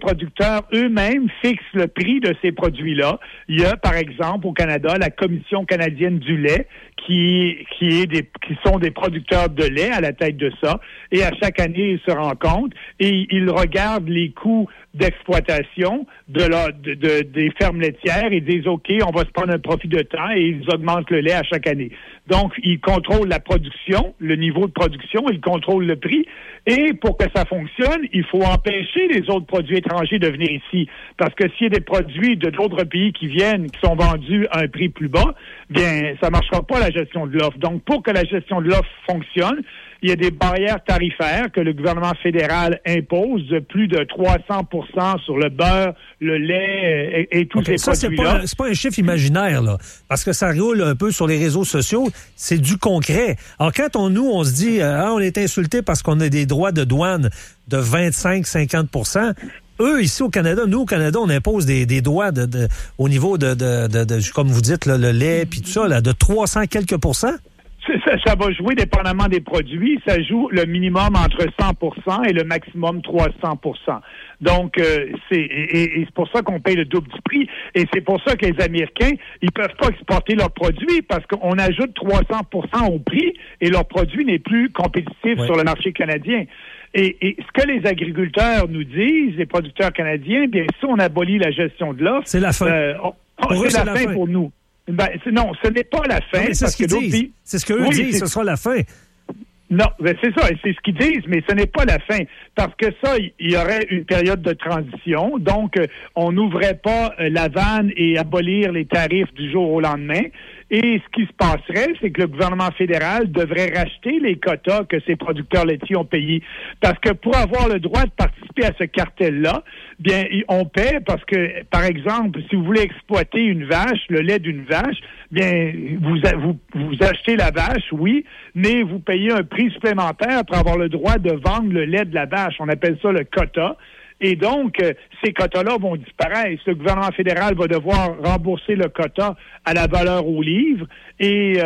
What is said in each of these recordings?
producteurs eux-mêmes fixent le prix de ces produits-là. Il y a, par exemple, au Canada, la Commission canadienne du lait qui sont des producteurs de lait à la tête de ça. Et à chaque année, ils se rencontrent et ils regardent les coûts d'exploitation des fermes laitières et disent, OK, on va se prendre un profit de temps et ils augmentent le lait à chaque année. Donc, ils contrôlent la production, le niveau de production, ils contrôlent le prix. Et pour que ça fonctionne, il faut empêcher les autres produits étrangers de venir ici. Parce que s'il y a des produits d'autres pays qui viennent, qui sont vendus à un prix plus bas, bien, ça ne marchera pas la gestion de l'offre. Donc, pour que la gestion de l'offre fonctionne, il y a des barrières tarifaires que le gouvernement fédéral impose de plus de 300% sur le beurre, le lait et tous ces produits-là. C'est pas un chiffre imaginaire, là, parce que ça roule un peu sur les réseaux sociaux. C'est du concret. Alors, quand on se dit on est insulté parce qu'on a des droits de douane de 25-50%, eux, ici au Canada, nous au Canada, on impose des droits au niveau de comme vous dites, là, le lait puis tout ça, là, de 300 quelques %. Ça va jouer dépendamment des produits. Ça joue le minimum entre 100% et le maximum 300%. Donc, c'est pour ça qu'on paye le double du prix. Et c'est pour ça que les Américains, ils peuvent pas exporter leurs produits parce qu'on ajoute 300% au prix et leur produit n'est plus compétitif sur le marché canadien. Et ce que les agriculteurs nous disent, les producteurs canadiens, bien, si on abolit la gestion de l'offre, c'est la fin. C'est la fin pour nous. Ben, non, ce n'est pas la fin. Non, c'est ce qu'ils disent. C'est ce qu'eux disent, ce sera la fin. Non, ben c'est ça, c'est ce qu'ils disent, mais ce n'est pas la fin. Parce que ça, il y aurait une période de transition. Donc, on n'ouvrait pas la vanne et abolir les tarifs du jour au lendemain. Et ce qui se passerait, c'est que le gouvernement fédéral devrait racheter les quotas que ces producteurs laitiers ont payés. Parce que pour avoir le droit de participer à ce cartel-là, bien, on paie parce que, par exemple, si vous voulez exploiter une vache, le lait d'une vache, bien, vous achetez la vache, oui, mais vous payez un prix supplémentaire pour avoir le droit de vendre le lait de la vache. On appelle ça le quota. Et donc, ces quotas-là vont disparaître. Le gouvernement fédéral va devoir rembourser le quota à la valeur au livre. Et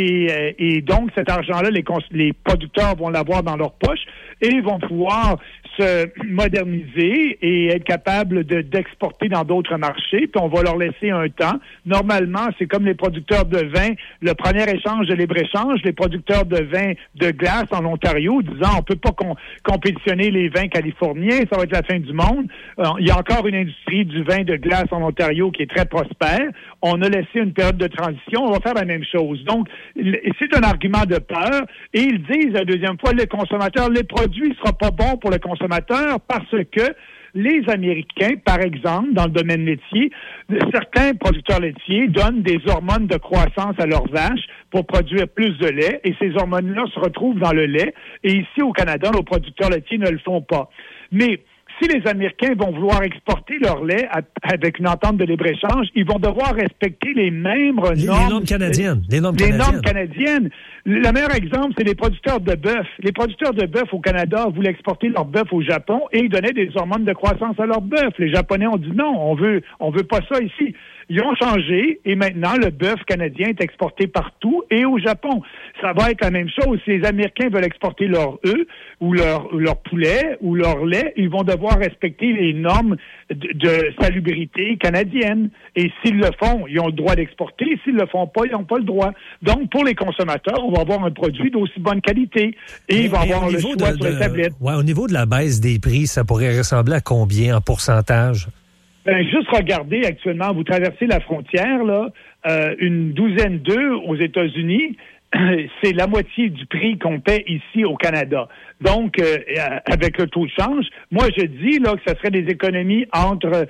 donc, cet argent-là, les producteurs vont l'avoir dans leur poche et vont pouvoir se moderniser et être capables d'exporter dans d'autres marchés. Puis on va leur laisser un temps. Normalement, c'est comme les producteurs de vin. Le premier échange de libre-échange, les producteurs de vin de glace en Ontario, disant on peut pas compétitionner les vins californiens, ça va être la fin du monde. Il y a encore une industrie du vin de glace en Ontario qui est très prospère. On a laissé une période de transition. On va faire la même chose. Donc, c'est un argument de peur. Et ils disent, la deuxième fois, les consommateurs, les produits ne seront pas bons pour le consommateur parce que les Américains, par exemple, dans le domaine laitier, certains producteurs laitiers donnent des hormones de croissance à leurs vaches pour produire plus de lait. Et ces hormones-là se retrouvent dans le lait. Et ici, au Canada, nos producteurs laitiers ne le font pas. Mais si les Américains vont vouloir exporter leur lait avec une entente de libre-échange, ils vont devoir respecter les mêmes normes. Les normes canadiennes. Les normes canadiennes. Le meilleur exemple, c'est les producteurs de bœuf. Les producteurs de bœuf au Canada voulaient exporter leur bœuf au Japon et ils donnaient des hormones de croissance à leur bœuf. Les Japonais ont dit non, on veut pas ça ici. Ils ont changé et maintenant, le bœuf canadien est exporté partout et au Japon. Ça va être la même chose. Si les Américains veulent exporter leur œufs ou leur poulet ou leur lait, ils vont devoir respecter les normes de salubrité canadiennes. Et s'ils le font, ils ont le droit d'exporter. S'ils le font pas, ils n'ont pas le droit. Donc, pour les consommateurs, on va avoir un produit d'aussi bonne qualité et il va avoir le choix sur les tablettes. Ouais, au niveau de la baisse des prix, ça pourrait ressembler à combien en pourcentage? Ben, juste regardez actuellement, vous traversez la frontière, là, une douzaine d'œufs aux États-Unis, c'est la moitié du prix qu'on paie ici au Canada. Donc, avec le taux de change, moi, je dis là que ça serait des économies entre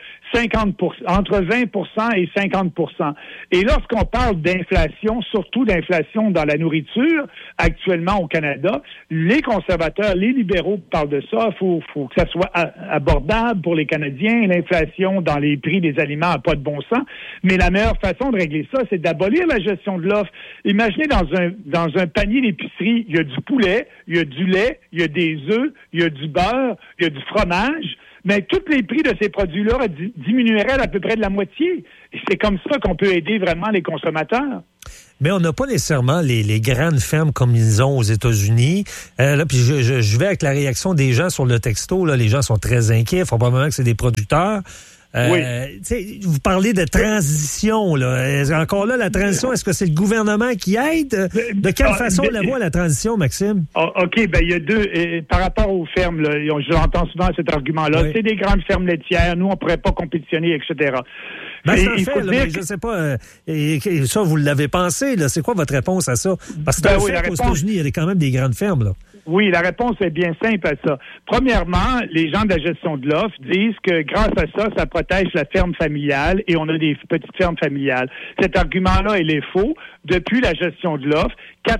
20% et 50%. Et lorsqu'on parle d'inflation, surtout d'inflation dans la nourriture, actuellement au Canada, les conservateurs, les libéraux parlent de ça. Faut que ça soit abordable pour les Canadiens. L'inflation dans les prix des aliments n'a pas de bon sens. Mais la meilleure façon de régler ça, c'est d'abolir la gestion de l'offre. Imaginez dans un panier d'épicerie, il y a du poulet, il y a du lait, il y a des œufs, il y a du beurre, il y a du fromage, mais tous les prix de ces produits-là diminueraient à peu près de la moitié. Et c'est comme ça qu'on peut aider vraiment les consommateurs. mais on n'a pas nécessairement les grandes fermes comme ils ont aux États-Unis. Là, puis je vais avec la réaction des gens sur le texto. Là, les gens sont très inquiets. Probablement que c'est des producteurs. Oui. Vous parlez de transition, là. Encore là, la transition, est-ce que c'est le gouvernement qui aide? De quelle façon on la voit, la transition, Maxime? OK, il y a deux. Par rapport aux fermes, là, je l'entends souvent cet argument-là. Oui. C'est des grandes fermes laitières. Nous, on ne pourrait pas compétitionner, etc. Mais je ne sais pas. Ça, vous l'avez pensé, là. C'est quoi votre réponse à ça? Parce que aux États-Unis, il y a quand même des grandes fermes, là. Oui, la réponse est bien simple à ça. Premièrement, les gens de la gestion de l'offre disent que grâce à ça, ça protège la ferme familiale et on a des petites fermes familiales. Cet argument-là, il est faux. Depuis la gestion de l'offre,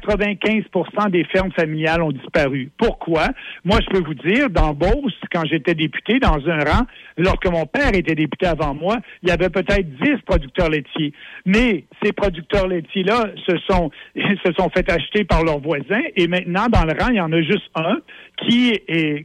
95% des fermes familiales ont disparu. Pourquoi? Moi, je peux vous dire, dans Beauce, quand j'étais député, dans un rang, lorsque mon père était député avant moi, il y avait peut-être 10 producteurs laitiers. Mais ces producteurs laitiers-là se sont fait acheter par leurs voisins et maintenant, dans le rang, il y en a juste un qui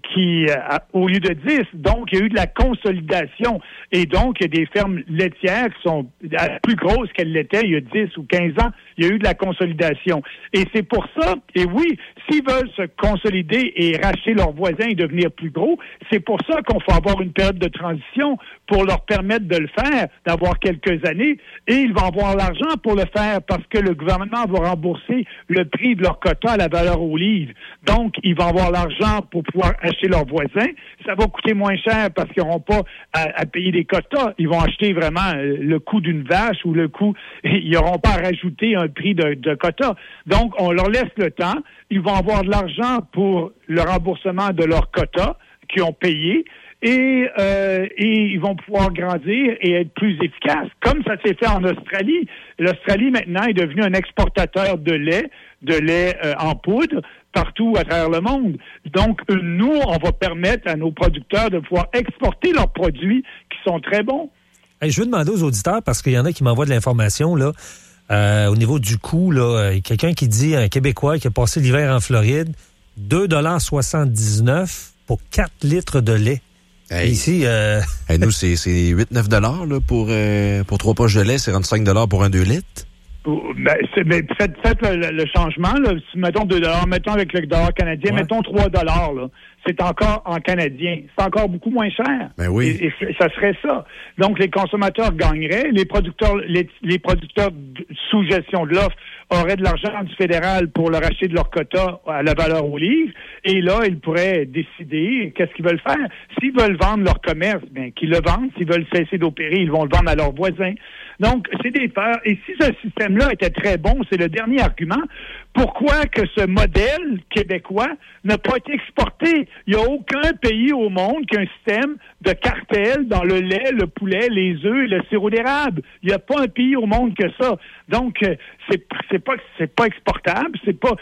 au lieu de 10. Donc, il y a eu de la consolidation. Et donc, il y a des fermes laitières qui sont plus grosses qu'elles l'étaient il y a 10 ou 15 ans. Il y a eu de la consolidation. Et c'est pour ça, et oui, s'ils veulent se consolider et racheter leurs voisins et devenir plus gros, c'est pour ça qu'on faut avoir une période de transition pour leur permettre de le faire, d'avoir quelques années. Et ils vont avoir l'argent pour le faire parce que le gouvernement va rembourser le prix de leur quota à la valeur au livre. Donc, ils vont avoir l'argent pour pouvoir acheter leurs voisins. Ça va coûter moins cher parce qu'ils n'auront pas à payer des quotas. Ils vont acheter vraiment le coût d'une vache ou le coût... Ils n'auront pas à rajouter un prix de quota. Donc, on leur laisse le temps. Ils vont avoir de l'argent pour le remboursement de leurs quotas qu'ils ont payés. Et ils vont pouvoir grandir et être plus efficaces, comme ça s'est fait en Australie. L'Australie, maintenant, est devenue un exportateur de lait en poudre partout à travers le monde. Donc, nous, on va permettre à nos producteurs de pouvoir exporter leurs produits qui sont très bons. Hey, je veux demander aux auditeurs, parce qu'il y en a qui m'envoient de l'information, là, au niveau du coût, là, quelqu'un qui dit, un Québécois qui a passé l'hiver en Floride, 2,79 $ pour 4 litres de lait. Hey. Ici, nous, c'est 8-9 $ là, pour 3 poches de lait, c'est 25 $ pour un 2 litres. Faites le changement. Là. Mettons 2 $, mettons avec le dollar canadien, ouais. Mettons 3 $. Là. C'est encore en canadien. C'est encore beaucoup moins cher. Ben oui. Et ça serait ça. Donc, les consommateurs gagneraient. Les producteurs sous gestion de l'offre auraient de l'argent du fédéral pour leur acheter de leur quota à la valeur au livre. Et là, ils pourraient décider qu'est-ce qu'ils veulent faire. S'ils veulent vendre leur commerce, bien, qu'ils le vendent. S'ils veulent cesser d'opérer, ils vont le vendre à leurs voisins. Donc, c'est des peurs. Et si ce système-là était très bon, c'est le dernier argument, pourquoi que ce modèle québécois n'a pas été exporté? Il n'y a aucun pays au monde qui a un système de cartel dans le lait, le poulet, les œufs et le sirop d'érable. Il n'y a pas un pays au monde que ça. Donc, c'est pas exportable.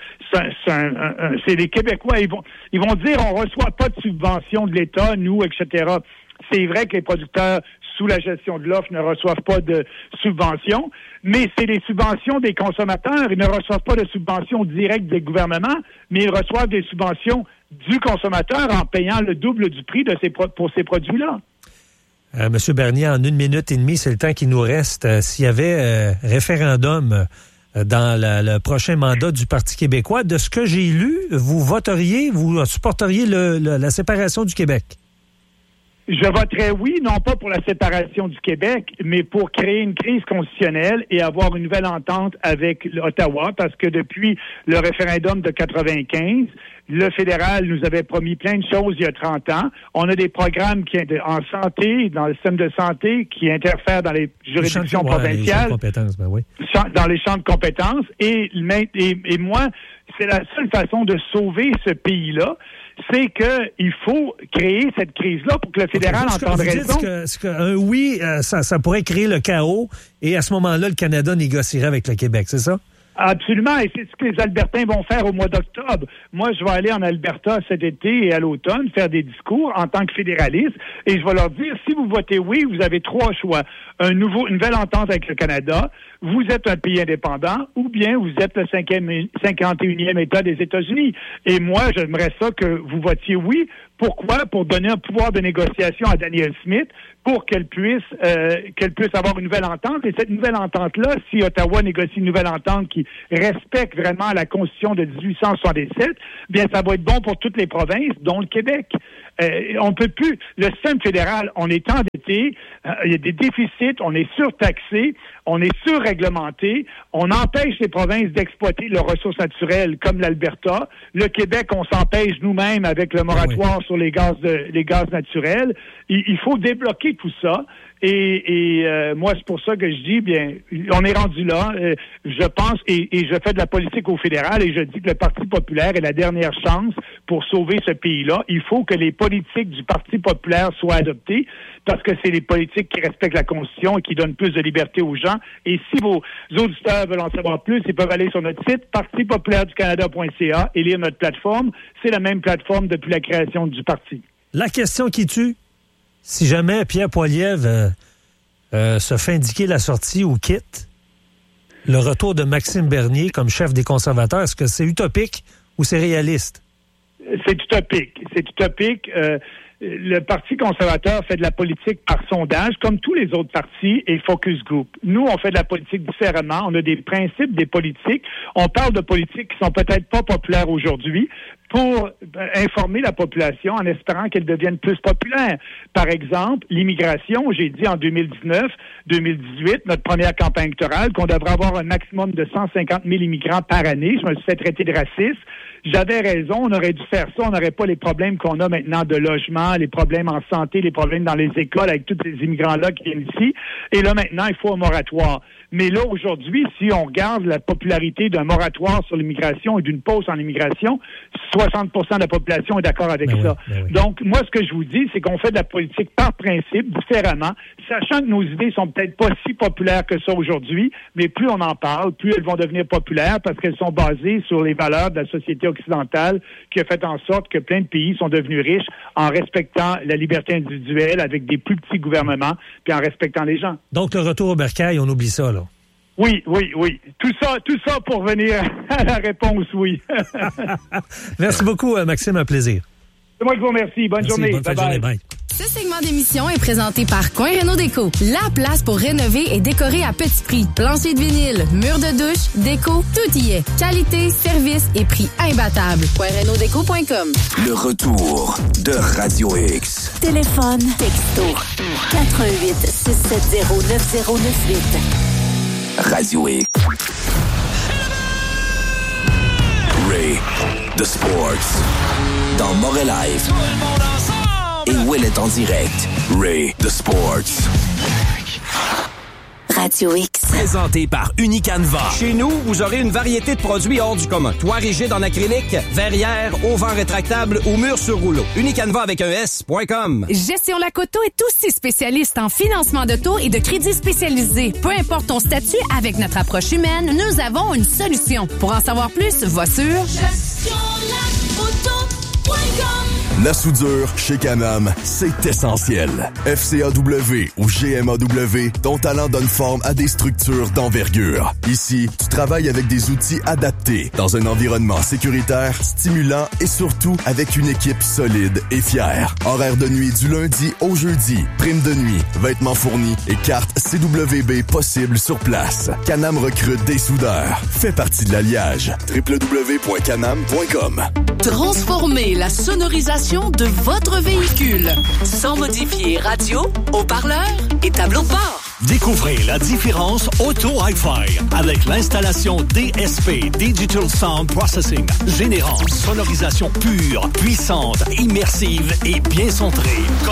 C'est les Québécois. Ils vont dire on reçoit pas de subvention de l'État, nous, etc. C'est vrai que les producteurs sous la gestion de l'offre ne reçoivent pas de subventions, mais c'est les subventions des consommateurs. Ils ne reçoivent pas de subventions directes des gouvernements, mais ils reçoivent des subventions du consommateur en payant le double du prix pour ces produits-là. Monsieur Bernier, en 1 minute et demie, c'est le temps qui nous reste. S'il y avait référendum dans le prochain mandat du Parti québécois, de ce que j'ai lu, vous supporteriez la séparation du Québec? Je voterais oui, non pas pour la séparation du Québec, mais pour créer une crise constitutionnelle et avoir une nouvelle entente avec Ottawa, parce que depuis le référendum de 95, le fédéral nous avait promis plein de choses il y a 30 ans. On a des programmes en santé, dans le système de santé, qui interfèrent dans les juridictions provinciales. Dans les champs de compétences. Et moi, c'est la seule façon de sauver ce pays-là. C'est qu'il faut créer cette crise-là pour que le fédéral entende raison. Un oui, ça pourrait créer le chaos et à ce moment-là, le Canada négocierait avec le Québec, c'est ça? Absolument, et c'est ce que les Albertains vont faire au mois d'octobre. Moi, je vais aller en Alberta cet été et à l'automne faire des discours en tant que fédéraliste et je vais leur dire, si vous votez oui, vous avez 3 choix. Une nouvelle entente avec le Canada, vous êtes un pays indépendant ou bien vous êtes le 51e État des États-Unis. Et moi, j'aimerais ça que vous votiez oui Pourquoi? Pour donner un pouvoir de négociation à Danielle Smith pour qu'elle puisse avoir une nouvelle entente. Et cette nouvelle entente-là, si Ottawa négocie une nouvelle entente qui respecte vraiment la Constitution de 1867, bien, ça va être bon pour toutes les provinces, dont le Québec. On peut plus. Le système fédéral, on est endetté, il y a des déficits, on est surtaxé, on est surréglementé, on empêche les provinces d'exploiter leurs ressources naturelles comme l'Alberta. Le Québec, on s'empêche nous-mêmes avec le moratoire sur les gaz naturels. Il faut débloquer tout ça. Et moi, c'est pour ça que je dis, bien, on est rendu là. Je pense, et je fais de la politique au fédéral, et je dis que le Parti populaire est la dernière chance pour sauver ce pays-là. Il faut que les politiques du Parti populaire soient adoptées, parce que c'est les politiques qui respectent la Constitution et qui donnent plus de liberté aux gens. Et si vos auditeurs veulent en savoir plus, ils peuvent aller sur notre site, partipopulaireducanada.ca, et lire notre plateforme. C'est la même plateforme depuis la création du parti. La question qui tue, si jamais Pierre Poilievre se fait indiquer la sortie ou quitte, le retour de Maxime Bernier comme chef des conservateurs, est-ce que c'est utopique ou c'est réaliste? C'est utopique. C'est utopique. Le Parti conservateur fait de la politique par sondage, comme tous les autres partis et focus group. Nous, on fait de la politique différemment. On a des principes, des politiques. On parle de politiques qui sont peut-être pas populaires aujourd'hui pour informer la population en espérant qu'elle devienne plus populaire. Par exemple, l'immigration, j'ai dit en 2019, 2018, notre première campagne électorale, qu'on devrait avoir un maximum de 150 000 immigrants par année. Je me suis fait traiter de raciste. J'avais raison, on aurait dû faire ça, on n'aurait pas les problèmes qu'on a maintenant de logement, les problèmes en santé, les problèmes dans les écoles avec tous ces immigrants-là qui viennent ici. Et là, maintenant, il faut un moratoire. Mais là, aujourd'hui, si on regarde la popularité d'un moratoire sur l'immigration et d'une pause en immigration, 60 % de la population est d'accord avec ça. Oui. Donc, moi, ce que je vous dis, c'est qu'on fait de la politique par principe, différemment, sachant que nos idées sont peut-être pas si populaires que ça aujourd'hui, mais plus on en parle, plus elles vont devenir populaires parce qu'elles sont basées sur les valeurs de la société occidentale qui a fait en sorte que plein de pays sont devenus riches en respectant la liberté individuelle avec des plus petits gouvernements puis en respectant les gens. Donc, le retour au bercail, on oublie ça, là. Oui. Tout ça pour venir à la réponse, oui. Merci beaucoup, Maxime, un plaisir. C'est moi qui vous remercie. Bonne journée. Bonne fin de journée. Bye. Ce segment d'émission est présenté par Coin Réno Déco. La place pour rénover et décorer à petit prix. Plancher de vinyle, mur de douche, déco, tout y est. Qualité, service et prix imbattables. CoinRénoDéco.com. Le retour de Radio X. Téléphone, texto, 88 670 9098. Radio X. Ray, The Sports. Dans Montréal Live. Et Will est en direct. Ray, The Sports. Radio X. Présenté par Unicanva. Chez nous, vous aurez une variété de produits hors du commun. Toit rigide en acrylique, verrière, auvent rétractable ou mur sur rouleau. Unicanva avec un S.com. Gestion Lacoto est aussi spécialiste en financement d'auto et de crédits spécialisés. Peu importe ton statut, avec notre approche humaine, nous avons une solution. Pour en savoir plus, va sur gestionlacoto.com. La soudure chez Can-Am, c'est essentiel. FCAW ou GMAW, ton talent donne forme à des structures d'envergure. Ici, tu travailles avec des outils adaptés, dans un environnement sécuritaire, stimulant et surtout avec une équipe solide et fière. Horaire de nuit du lundi au jeudi, prime de nuit, vêtements fournis et carte CWB possible sur place. Can-Am recrute des soudeurs. Fais partie de l'alliage. www.canam.com. Transformez la sonorisation de votre véhicule sans modifier radio, haut-parleur et tableau de bord. Découvrez la différence Auto Hi-Fi avec l'installation DSP, Digital Sound Processing, générant sonorisation pure, puissante, immersive et bien centrée.